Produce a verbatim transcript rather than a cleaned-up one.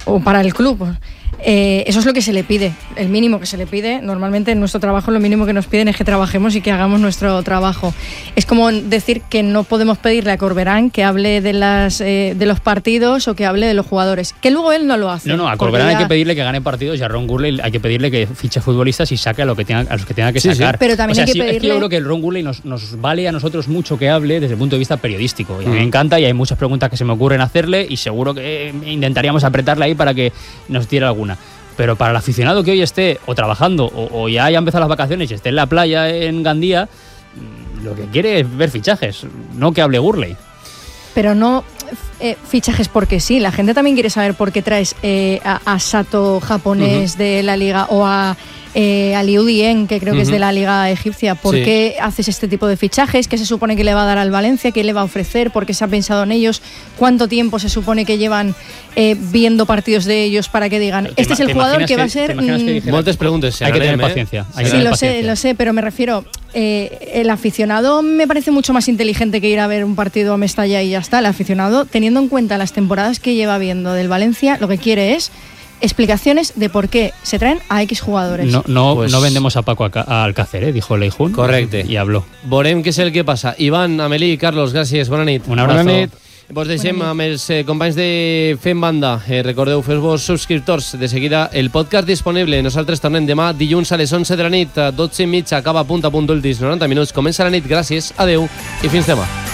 o para el club. Eh, eso es lo que se le pide, el mínimo que se le pide. Normalmente en nuestro trabajo lo mínimo que nos piden es que trabajemos y que hagamos nuestro trabajo. Es como decir que no podemos pedirle a Corberán que hable de las eh, de los partidos o que hable de los jugadores, que luego él no lo hace. No, no, a Corberán ya... hay que pedirle que gane partidos y a Ron Gurley hay que pedirle que fiche futbolistas y saque a, lo que tenga, a los que tenga que sí, sacar. Sí. Pero también o sea, hay que sí, pedirle... es que yo creo que el Ron Gurley nos, nos vale a nosotros mucho que hable desde el punto de vista periodístico. Y a mí mm. me encanta y hay muchas preguntas que se me ocurren hacerle y seguro que intentaríamos apretarle ahí para que nos diera alguna. Pero para el aficionado que hoy esté o trabajando o, o ya haya empezado las vacaciones y esté en la playa en Gandía, lo que quiere es ver fichajes, no que hable Gurley. Pero no eh, fichajes porque sí, la gente también quiere saber por qué traes eh, a, a Sato japonés uh-huh. de la liga o a eh, a Liu Dien, que creo uh-huh. que es de la liga egipcia. ¿Por sí. qué haces este tipo de fichajes? ¿Qué se supone que le va a dar al Valencia? ¿Qué le va a ofrecer? ¿Por qué se ha pensado en ellos? ¿Cuánto tiempo se supone que llevan eh, viendo partidos de ellos para que digan, este es el jugador que va a ser... Moltes preguntes. Hay que tener paciencia. Hay que sí, tener lo paciencia. sé, lo sé, pero me refiero... Eh, el aficionado me parece mucho más inteligente que ir a ver un partido a Mestalla y ya está. El aficionado, teniendo en cuenta las temporadas que lleva viendo del Valencia, lo que quiere es explicaciones de por qué se traen a X jugadores. No, no, pues... no vendemos a Paco a, a Alcácer, ¿eh? Dijo Leijun. Correcte. Y habló. Veurem què és el que passa. Ivan, Amelí, Carlos, gràcies. Bona nit. Un abrazo. Bona nit. Vos deixem amb els eh, companys de Fem Banda. Eh, recordeu, feu-vos subscriptors. De seguida, el podcast disponible. Nosaltres tornem demà dilluns a les onze de la nit. A dotze i mitja acaba Punt a Punt últims noranta minuts. Comença la nit. Gràcies, adeu i fins demà.